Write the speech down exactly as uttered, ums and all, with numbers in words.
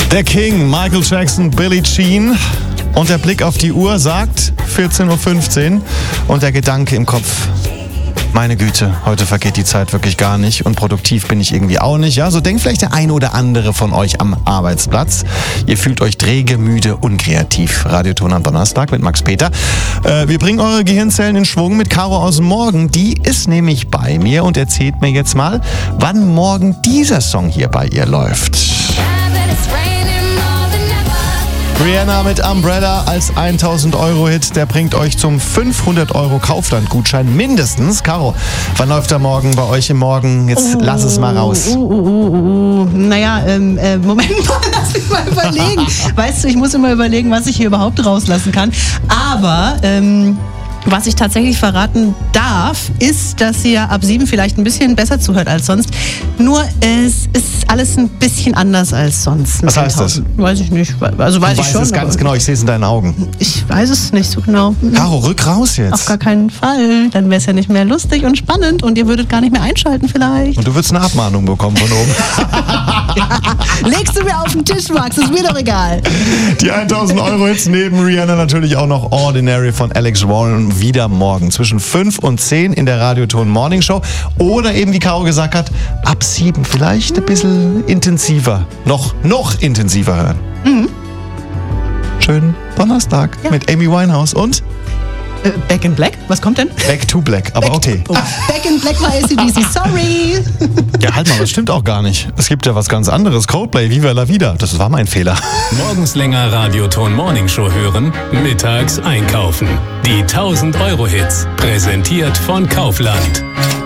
Der King, Michael Jackson, Billie Jean. Und der Blick auf die Uhr sagt vierzehn Uhr fünfzehn. Und der Gedanke im Kopf: Meine Güte, heute vergeht die Zeit wirklich gar nicht und produktiv bin ich irgendwie auch nicht. Ja, so denkt vielleicht der eine oder andere von euch am Arbeitsplatz. Ihr fühlt euch träge, müde, unkreativ. Radioton am Donnerstag mit Max Peter. Äh, wir bringen eure Gehirnzellen in Schwung mit Caro aus dem Morgen. Die ist nämlich bei mir und erzählt mir jetzt mal, wann morgen dieser Song hier bei ihr läuft. Rihanna mit Umbrella als tausend Euro Hit, der bringt euch zum fünfhundert Euro Kaufland-Gutschein mindestens. Caro, wann läuft der morgen bei euch im Morgen? Jetzt oh, lass es mal raus. Uh, uh, uh, uh. Naja, ähm, äh, Moment mal, lass mich mal überlegen. Weißt du, ich muss immer überlegen, was ich hier überhaupt rauslassen kann. Aber, ähm... was ich tatsächlich verraten darf, ist, dass ihr ab sieben vielleicht ein bisschen besser zuhört als sonst. Nur es ist alles ein bisschen anders als sonst. Was heißt das? Weiß ich nicht. Also weiß du ich weißt schon. es ganz genau, ich sehe es in deinen Augen. Ich weiß es nicht so genau. Caro, rück raus jetzt. Auf gar keinen Fall. Dann wäre es ja nicht mehr lustig und spannend und ihr würdet gar nicht mehr einschalten vielleicht. Und du würdest eine Abmahnung bekommen von oben. Ja. Legst du mir auf den Tisch, Max, ist mir doch egal. Die tausend Euro Hits neben Rihanna natürlich auch noch Ordinary von Alex Warren. Wieder morgen zwischen fünf und zehn in der Radioton Morning Show. Oder eben, wie Caro gesagt hat, ab sieben vielleicht ein bisschen intensiver. Noch, noch intensiver hören. Mhm. Schönen Donnerstag ja. mit Amy Winehouse und äh, Back in Black? Was kommt denn? Back to Black, aber Back, okay. Oh. Back in Black war A C D C, sorry. Ja, halt mal, das stimmt auch gar nicht. Es gibt ja was ganz anderes. Coldplay, Viva la Vida. Das war mein Fehler. Morgens länger Radioton Morning Show hören, mittags einkaufen. Die tausend Euro Hits, präsentiert von Kaufland.